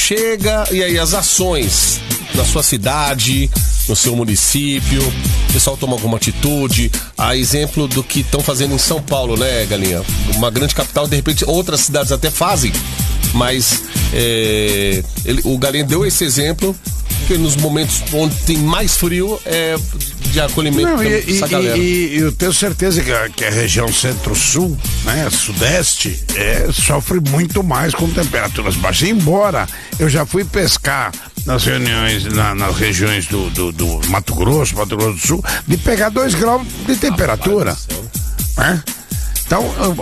chega, e aí as ações na sua cidade, no seu município, o pessoal toma alguma atitude, a exemplo do que estão fazendo em São Paulo, né, Galinha? Uma grande capital, de repente outras cidades até fazem, mas o Galinha deu esse exemplo, que nos momentos onde tem mais frio é de acolhimento dessa galera. E eu tenho certeza que a região centro-sul, né, sudeste, sofre muito mais com temperaturas baixas. Embora eu já fui pescar nas reuniões, nas regiões do Mato Grosso do Sul, de pegar 2 graus de temperatura. Né? Então,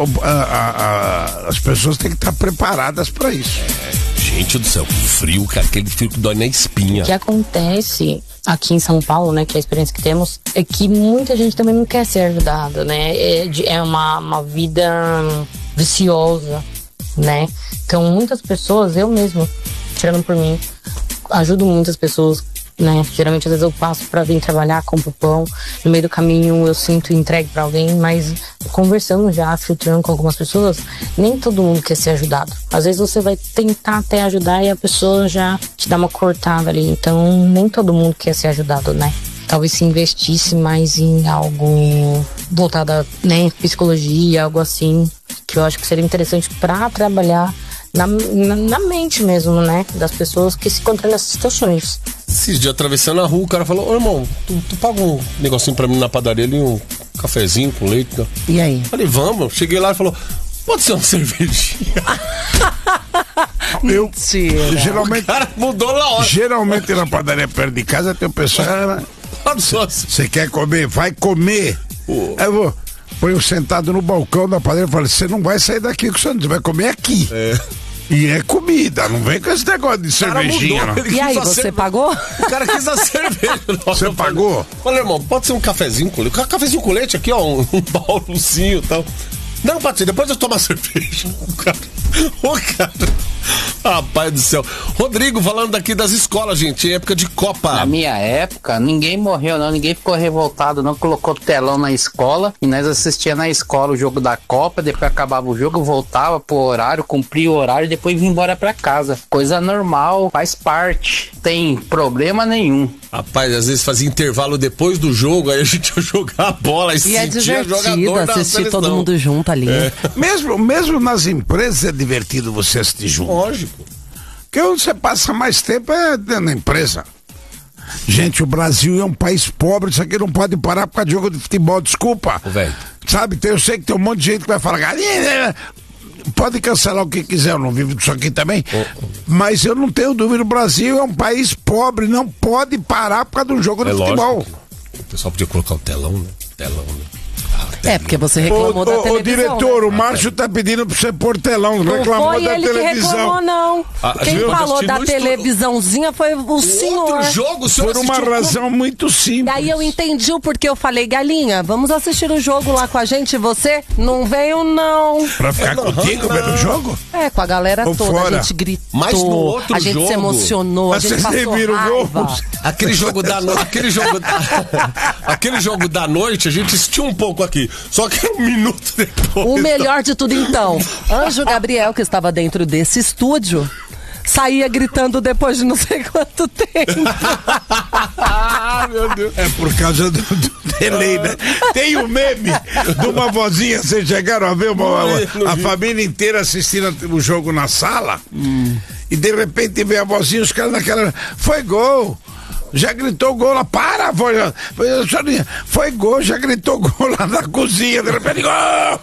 as pessoas têm que estar preparadas para isso. Gente do céu, frio, cara, aquele frio que dói na espinha. O que acontece aqui em São Paulo, né, que é a experiência que temos, é que muita gente também não quer ser ajudada, né? É uma vida viciosa, né? Então, muitas pessoas, eu mesmo, tirando por mim, ajudo muitas pessoas, né? Geralmente, às vezes eu passo pra vir trabalhar, compro pão, no meio do caminho eu sinto entregue pra alguém, mas conversando já, filtrando com algumas pessoas, nem todo mundo quer ser ajudado. Às vezes você vai tentar até ajudar e a pessoa já te dá uma cortada ali, então nem todo mundo quer ser ajudado, né? Talvez se investisse mais em algo voltado a, né, psicologia, algo assim, que eu acho que seria interessante pra trabalhar na mente mesmo, né? Das pessoas que se encontram nessas situações. Esses dias atravessando a rua, o cara falou: ô irmão, tu paga um negocinho pra mim na padaria ali, um cafezinho com leite? Né? E aí? Falei, vamos. Cheguei lá e falou: pode ser uma cervejinha? Mentira. Geralmente, o cara mudou na hora. Geralmente na padaria perto de casa tem o pessoal. Você quer comer? Vai comer. Eu vou. Põe sentado no balcão da padaria e fala: você não vai sair daqui com você vai comer aqui. E é comida, não vem com esse negócio de cervejinha, não. E aí, você pagou? O cara quis a cerveja. Você pagou? Falei, irmão, pode ser um cafezinho com leite? Cafezinho com leite aqui, ó, um bauluzinho e tal. Não, pode ser, depois eu tomo a cerveja. O cara. Rapaz do céu. Rodrigo, falando daqui das escolas, gente, época de Copa. Na minha época, ninguém morreu não, ninguém ficou revoltado não, colocou telão na escola e nós assistia na escola o jogo da Copa, depois acabava o jogo, voltava pro horário, cumpria o horário e depois vinha embora pra casa. Coisa normal, faz parte, tem problema nenhum. Rapaz, às vezes fazia intervalo depois do jogo, aí a gente ia jogar a bola e sentia jogador assistir todo mundo junto ali. Mesmo nas empresas é divertido você assistir junto. Lógico. Porque onde você passa mais tempo é dentro da empresa. Gente, o Brasil é um país pobre, isso aqui não pode parar por causa de jogo de futebol, desculpa. Sabe, eu sei que tem um monte de gente que vai falar: Galinha, pode cancelar o que quiser, eu não vivo disso aqui também. Mas eu não tenho dúvida, o Brasil é um país pobre, não pode parar por causa de um jogo de futebol. Lógico. O pessoal podia colocar o telão, né? Porque você reclamou da televisão. O diretor, né? O Márcio tá pedindo pra você pôr telão, reclamou da televisão. Não foi ele que reclamou, não. Quem falou da televisãozinha foi o senhor. Outro jogo, o senhor por uma razão muito simples. E aí eu entendi o porquê eu falei: Galinha, vamos assistir o jogo lá com a gente, você não veio não. Pra ficar contigo vendo o jogo? Com a galera ou toda, fora. A gente gritou, mas no outro a gente jogo, se emocionou, a gente passou raiva. Aquele jogo da noite, aquele jogo da noite, a gente assistiu um pouco aqui, só que um minuto depois. O melhor de tudo, então, Anjo Gabriel, que estava dentro desse estúdio, saía gritando depois de não sei quanto tempo. Meu Deus. É por causa do delay, né? Tem um meme de uma vozinha, vocês chegaram a ver a família inteira assistindo o jogo na sala e de repente vem a vozinha, os caras naquela: foi gol. Já gritou gol lá, foi gol, já gritou gol lá na cozinha, de repente, gol!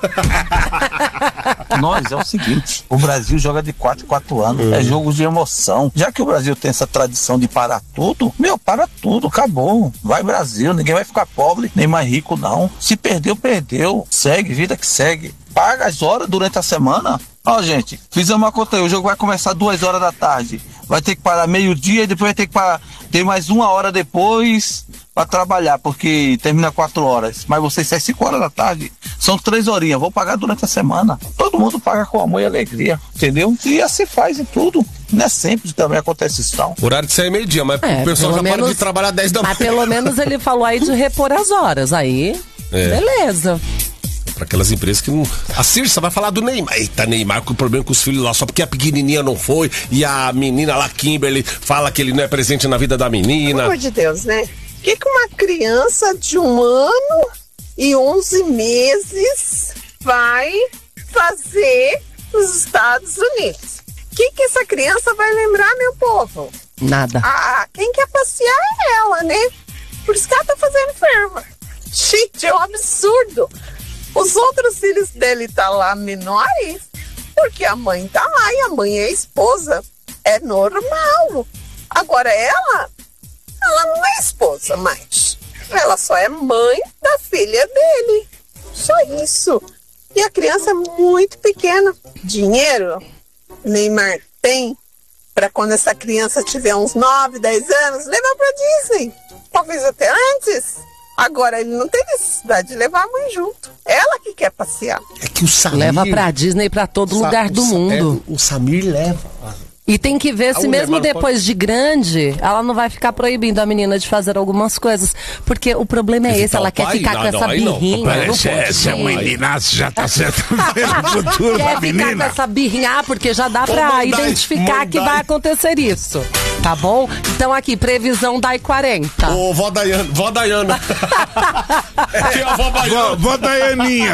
Nós, é o seguinte, o Brasil joga de 4 em 4 anos, é jogo de emoção. Já que o Brasil tem essa tradição de parar tudo, para tudo, acabou. Vai Brasil, ninguém vai ficar pobre, nem mais rico não. Se perdeu, perdeu. Segue, vida que segue. Paga as horas durante a semana. Gente, fizemos uma conta aí, o jogo vai começar 2 horas da tarde. Vai ter que parar meio-dia e depois vai ter que parar, ter mais 1 hora depois para trabalhar, porque termina 4 horas. Mas vocês saem 5 horas da tarde, são 3 horinhas, vou pagar durante a semana. Todo mundo paga com amor e alegria, entendeu? E assim faz em tudo. Não é sempre também acontece isso, não. Horário de sair meio-dia, mas o pessoal já para de trabalhar 10 da manhã. Mas pelo menos ele falou aí de repor as horas, aí beleza. Para aquelas empresas que não... A Cirsa vai falar do Neymar. Eita, Neymar com problema com os filhos lá, só porque a pequenininha não foi e a menina lá, Kimberly, fala que ele não é presente na vida da menina. Pelo amor de Deus, né? O que uma criança de 1 ano e 11 meses vai fazer nos Estados Unidos? O que essa criança vai lembrar, meu povo? Nada. Quem quer passear é ela, né? Por isso que ela tá fazendo ferva. Gente, é um absurdo. Os outros filhos dele tá lá menores, porque a mãe tá lá e a mãe é esposa. É normal. Agora ela não é esposa mais. Ela só é mãe da filha dele. Só isso. E a criança é muito pequena. Dinheiro, Neymar tem para quando essa criança tiver uns 9, 10 anos, levar pra Disney. Talvez até antes. Agora, ele não tem necessidade de levar a mãe junto. Ela que quer passear. É que o Samir... Leva pra Disney pra todo lugar do mundo. O Samir leva. E tem que ver se mesmo depois de grande, ela não vai ficar proibindo a menina de fazer algumas coisas. Porque o problema é esse, ela quer ficar com essa birrinha. Essa mãe de Inácio já tá certo no futuro da menina. Quer ficar com essa birrinha, porque já dá pra identificar que vai acontecer isso. Tá bom? Então aqui, previsão da I-40. Ô, vó Dayana. Aqui é a vó Dayana. Vó Dayaninha.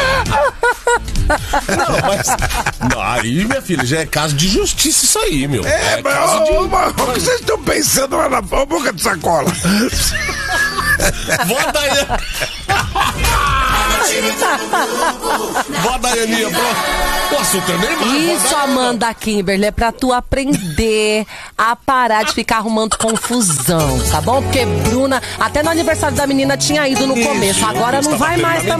Não, mas... Não, aí, minha filha, já é caso de justiça isso aí, meu. O que vocês estão pensando lá na boca de sacola? Vó Dayana. Vó Dayaninha, o assunto é Neymar. Isso, Amanda Kimberly, é pra tu aprender a parar de ficar arrumando confusão, tá bom? Porque Bruna, até no aniversário da menina tinha ido no começo, agora não vai mais também.